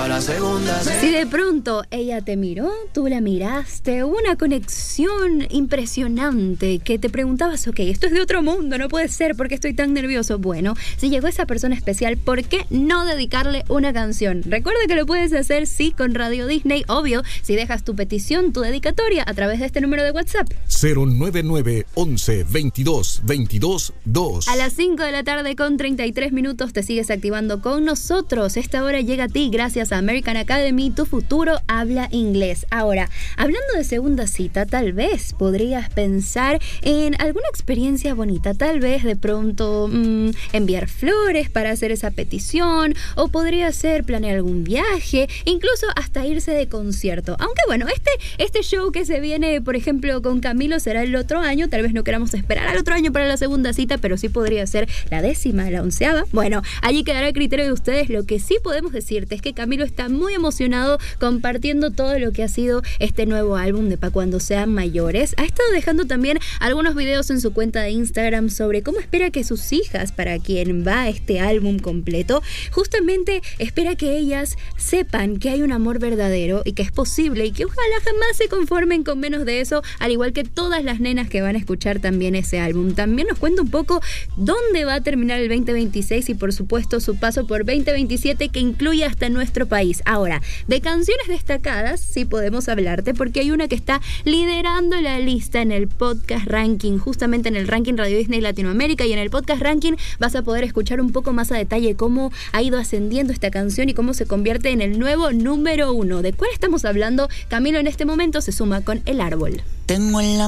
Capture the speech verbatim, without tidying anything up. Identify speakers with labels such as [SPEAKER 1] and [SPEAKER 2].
[SPEAKER 1] pa' la segunda.
[SPEAKER 2] Si de pronto ella te miró, tú la miraste, hubo una conexión impresionante que te preguntabas, ok, esto es de otro mundo, no puede ser, ¿por qué estoy tan nervioso? Bueno, si llegó esa persona especial, ¿por qué no dedicarle una canción? Recuerda que lo puedes hacer, sí, con Radio Disney, obvio, si dejas tu petición, tu dedicatoria a través de este número de WhatsApp.
[SPEAKER 3] cero nueve nueve once veintidós veintidós dos.
[SPEAKER 2] A las cinco de la tarde con treinta y tres minutos te sigues activando con nosotros. Esta hora llega a ti gracias a American Academy, tu futuro habla inglés. Ahora, hablando de segunda cita, tal vez podrías pensar en alguna experiencia bonita, tal vez de pronto mmm, enviar flores para hacer esa petición, o podría ser planear algún viaje, incluso hasta irse de concierto. Aunque bueno, este, este show que se viene, por ejemplo, con Camilo será el otro año, tal vez no queramos esperar al otro año para la segunda cita, pero sí podría ser la décima, la onceava. Bueno, allí quedará a criterio de ustedes. Lo que sí podemos decirte es que Camilo está muy emocionado compartiendo todo lo que ha sido este nuevo álbum de Pa' Cuando Sean Mayores. Ha estado dejando también algunos videos en su cuenta de Instagram sobre cómo espera que sus hijas, para quien va este álbum completo, justamente espera que ellas sepan que hay un amor verdadero y que es posible y que ojalá jamás se conformen con menos de eso, al igual que todas las nenas que van a escuchar también ese álbum. También nos cuenta un poco dónde va a terminar el veinte veintiséis y por supuesto su paso por veinte veintisiete, que incluye hasta nuestro país. Ahora, de canciones destacadas sí podemos hablarte, porque hay una que está liderando la lista en el podcast ranking, justamente en el ranking Radio Disney Latinoamérica, y en el podcast ranking vas a poder escuchar un poco más a detalle cómo ha ido ascendiendo esta canción y cómo se convierte en el nuevo número uno. ¿De cuál estamos hablando? Camilo en este momento se suma con El Árbol.
[SPEAKER 1] Tengo en la